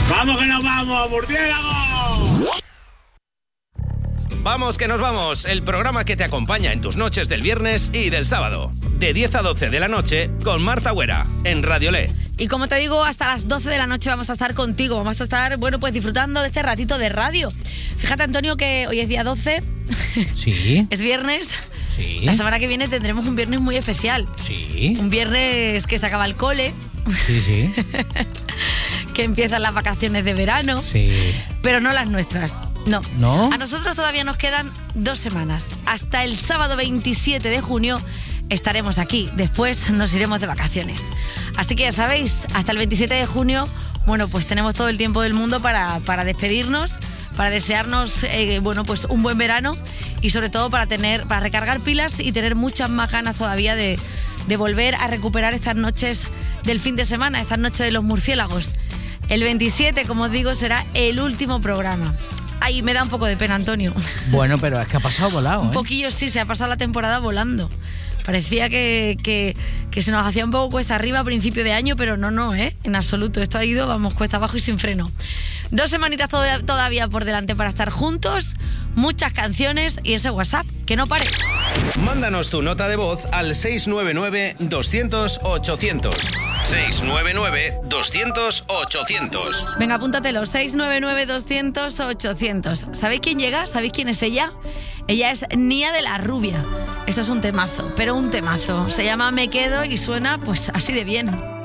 ¡Vamos que nos vamos, murciélago! Vamos que nos vamos, el programa que te acompaña en tus noches del viernes y del sábado, de 10 a 12 de la noche, con Marta Güera, en Radio Le. Y como te digo, hasta las 12 de la noche vamos a estar contigo, vamos a estar, bueno, pues disfrutando de este ratito de radio. Fíjate, Antonio, que hoy es día 12, Sí. es viernes. Sí. La semana que viene tendremos un viernes muy especial. Sí. Un viernes que se acaba el cole, Sí, sí. que empiezan las vacaciones de verano, Sí. pero no las nuestras. No. ¿No? A nosotros todavía nos quedan 2 semanas. Hasta el sábado 27 de junio estaremos aquí. Después nos iremos de vacaciones. Así que ya sabéis, hasta el 27 de junio, bueno, pues tenemos todo el tiempo del mundo para despedirnos, para desearnos, bueno, pues un buen verano y sobre todo para recargar pilas y tener muchas más ganas todavía de volver a recuperar estas noches del fin de semana, estas noches de los murciélagos. El 27, como os digo, será el último programa. Ay, me da un poco de pena, Antonio. Bueno, pero es que ha pasado volado, Un poquillo, sí, se ha pasado la temporada volando. Parecía que se nos hacía un poco cuesta arriba a principio de año, pero no, en absoluto. Esto ha ido, vamos, cuesta abajo y sin freno. 2 semanitas todavía por delante para estar juntos, muchas canciones y ese WhatsApp, que no pare. Mándanos tu nota de voz al 699-200-800. 699-200-800. Venga, apúntatelo, 699-200-800. ¿Sabéis quién llega? ¿Sabéis quién es ella? Ella es Nia de la Rubia. Esto es un temazo, pero un temazo. Se llama Me Quedo y suena pues así de bien.